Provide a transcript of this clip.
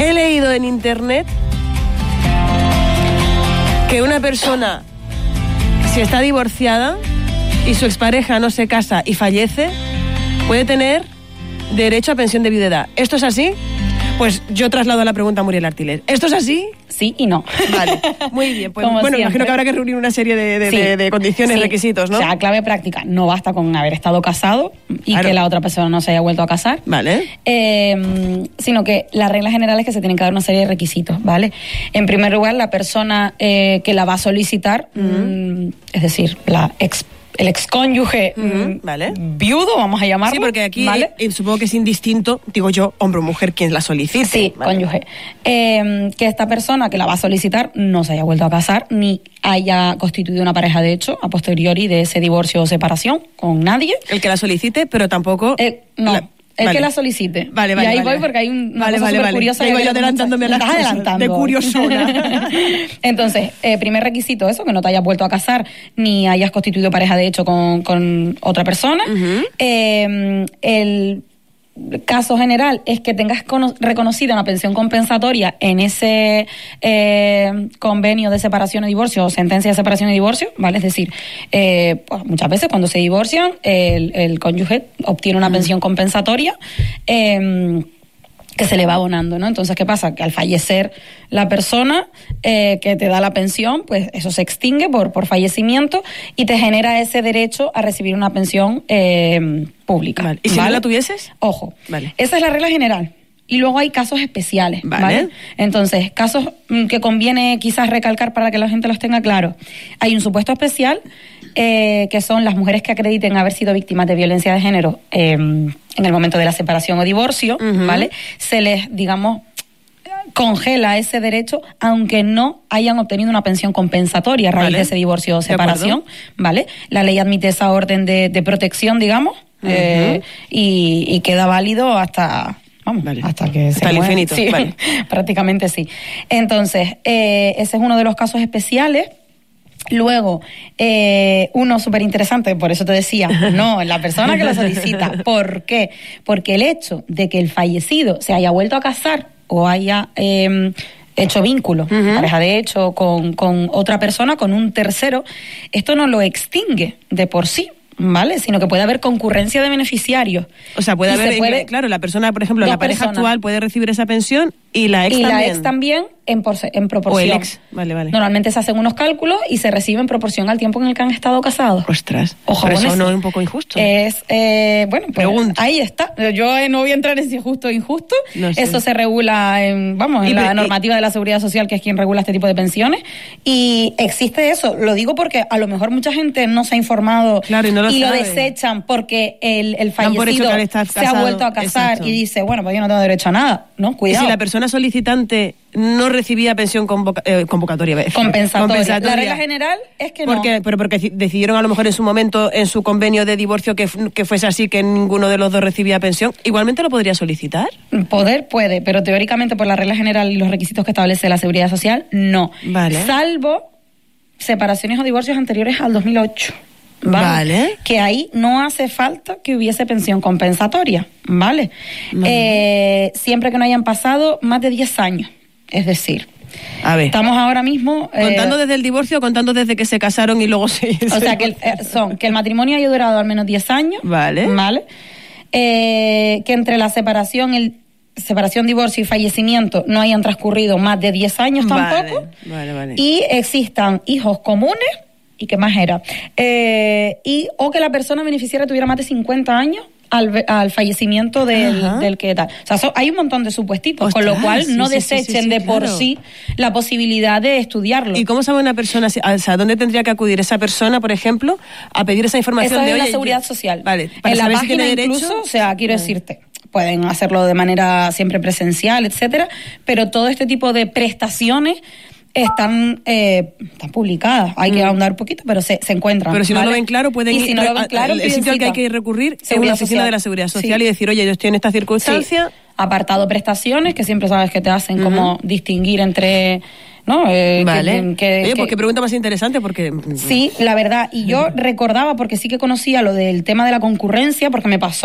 He leído en internet que una persona, si está divorciada y su expareja no se casa y fallece, puede tener derecho a pensión de viudedad. ¿Esto es así? Pues yo traslado la pregunta a Muriel Artiles. ¿Esto es así? Sí y no. Vale, muy bien. Pues, Como bueno, siempre. imagino que habrá que reunir una serie de condiciones, requisitos, ¿no? O sea, clave práctica. No basta con haber estado casado y Claro. que la otra persona no se haya vuelto a casar. Vale. Sino que la regla general es que se tienen que dar una serie de requisitos, ¿vale? En primer lugar, la persona que la va a solicitar, es decir, el excónyuge vale. viudo, vamos a llamarlo. Sí, porque aquí ¿vale? supongo que es indistinto, digo yo, hombre o mujer, quien la solicite. Sí, vale. cónyuge. Que esta persona que la va a solicitar no se haya vuelto a casar ni haya constituido una pareja de hecho a posteriori de ese divorcio o separación con nadie. El que la solicite, pero tampoco... No. El vale. que la solicite. Vale, y ahí vale. voy porque hay una vale, cosa vale, súper curiosa. Digo que yo adelantándome a las estás cosas, adelantando. de curiosona. Entonces, primer requisito, eso, que no te hayas vuelto a casar ni hayas constituido pareja de hecho con otra persona. El caso general es que tengas reconocida una pensión compensatoria en ese convenio de separación y divorcio o sentencia de separación y divorcio, ¿vale? Es decir, pues muchas veces cuando se divorcian el cónyuge obtiene una pensión compensatoria que se le va abonando, ¿no? Entonces, ¿qué pasa? Que al fallecer la persona que te da la pensión, pues eso se extingue por fallecimiento y te genera ese derecho a recibir una pensión pública. Vale. ¿Y si no la tuvieses? Ojo, vale. Esa es la regla general. Y luego hay casos especiales, Vale. ¿vale? Entonces, casos que conviene quizás recalcar para que la gente los tenga claro. Hay un supuesto especial que son las mujeres que acrediten haber sido víctimas de violencia de género en el momento de la separación o divorcio, ¿vale? Se les, digamos, congela ese derecho aunque no hayan obtenido una pensión compensatoria a raíz de ese divorcio o separación, ¿vale? La ley admite esa orden de protección, digamos, y queda válido hasta... Vamos, hasta que hasta el infinito, sí, vale. Prácticamente sí. Entonces, ese es uno de los casos especiales. Luego, uno súper interesante, por eso te decía, no, la persona que lo solicita. ¿Por qué? Porque el hecho de que el fallecido se haya vuelto a casar o haya hecho vínculo, pareja de hecho, con otra persona, con un tercero, esto no lo extingue de por sí, ¿vale? Sino que puede haber concurrencia de beneficiarios. O sea, puede haber, claro, la persona, por ejemplo, la pareja actual puede recibir esa pensión y la ex también. Y la ex también en proporción. O el ex, vale. Normalmente se hacen unos cálculos y se recibe en proporción al tiempo en el que han estado casados. Ostras, ojo, pero eso no es un poco injusto. Bueno, pues pregunta. Ahí está. Yo no voy a entrar en si es justo o injusto. No sé. Eso se regula en la normativa de la Seguridad Social, que es quien regula este tipo de pensiones. Y existe eso. Lo digo porque a lo mejor mucha gente no se ha informado, claro, y no lo desechan porque el fallecido se ha vuelto a casar. Exacto. Y dice, bueno, pues yo no tengo derecho a nada, ¿no? Cuidado. Y si la persona solicitante no recibía pensión compensatoria. La regla general es que no. Pero porque decidieron a lo mejor en su momento, en su convenio de divorcio, que fuese así, que ninguno de los dos recibía pensión, ¿igualmente lo podría solicitar? Puede, pero teóricamente por la regla general y los requisitos que establece la Seguridad Social, no. Vale. Salvo separaciones o divorcios anteriores al 2008. Vale. Que ahí no hace falta que hubiese pensión compensatoria, ¿vale? Siempre que no hayan pasado más de 10 años. Es decir, a ver, estamos ahora mismo... ¿contando desde el divorcio o contando desde que se casaron y luego se... O sea, que el matrimonio haya durado al menos 10 años. Vale. Que entre la separación, divorcio y fallecimiento no hayan transcurrido más de 10 años tampoco. Vale. Y existan hijos comunes. ¿Y qué más era? O que la persona beneficiaria tuviera más de 50 años al fallecimiento del que tal. O sea, hay un montón de supuestitos. Ostras, con lo cual no desechen por sí la posibilidad de estudiarlo. ¿Y cómo sabe una persona, o sea, dónde tendría que acudir esa persona, por ejemplo, a pedir esa información? Eso es la Seguridad Social. Vale, en la página incluso, o sea, quiero decirte, pueden hacerlo de manera siempre presencial, etcétera, pero todo este tipo de prestaciones están publicadas. Hay que ahondar un poquito, pero se encuentran. Pero si no lo ven claro, pueden ir. Si no lo ven claro, el sitio al que hay que recurrir es la oficina de la Seguridad Social y decir, oye, yo estoy en esta circunstancia. Sí. Apartado prestaciones, que siempre sabes que te hacen como distinguir entre... ¿no? Vale. Oye, pues qué pregunta más interesante, porque... Sí, la verdad. Y yo recordaba, porque sí que conocía lo del tema de la concurrencia, porque me pasó